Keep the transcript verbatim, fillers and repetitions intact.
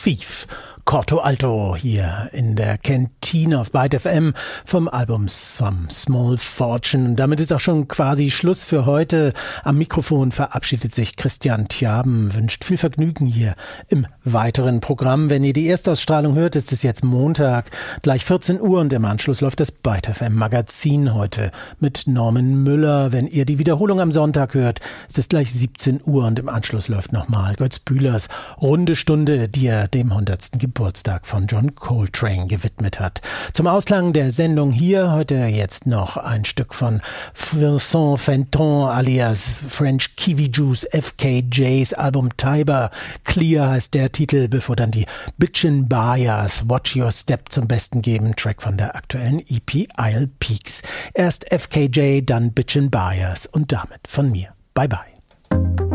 Thief. Corto Alto hier in der Kantine auf Byte F M vom Album Some Small Fortune. Damit ist auch schon quasi Schluss für heute. Am Mikrofon verabschiedet sich Christian Tjaben, wünscht viel Vergnügen hier im weiteren Programm. Wenn ihr die Erstausstrahlung hört, ist es jetzt Montag, gleich vierzehn Uhr und im Anschluss läuft das Byte F M Magazin heute mit Norman Müller. Wenn ihr die Wiederholung am Sonntag hört, ist es gleich siebzehn Uhr und im Anschluss läuft nochmal Götz Bühlers Runde Stunde, die er dem hundertsten Geburtstag von John Coltrane gewidmet hat. Zum Ausklang der Sendung hier heute jetzt noch ein Stück von Vincent Fenton alias French Kiwi Juice F K J's Album Tiber. Clear heißt der Titel, bevor dann die Bitchin' Bayers Watch Your Step zum Besten geben, Track von der aktuellen E P Isle Peaks. Erst F K J, dann Bitchin' Bayers und damit von mir. Bye bye.